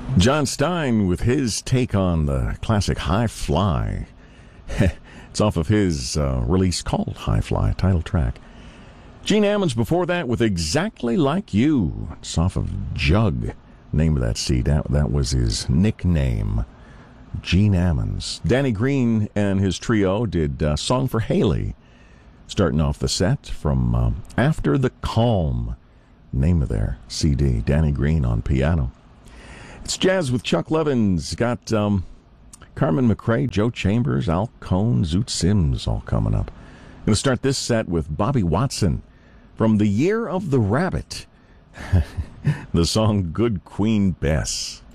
John Stein with his take on the classic High Fly. It's off of his release called High Fly, title track. Gene Ammons before that with Exactly Like You. It's off of Jug, name of that CD. That was his nickname, Gene Ammons. Danny Green and his trio did Song for Haley, starting off the set from After the Calm, name of their CD. Danny Green on piano. It's Jazz with Chuck Levins. Got Carmen McRae, Joe Chambers, Al Cohn, Zoot Sims all coming up. Going to start this set with Bobby Watson from The Year of the Rabbit. The song Good Queen Bess.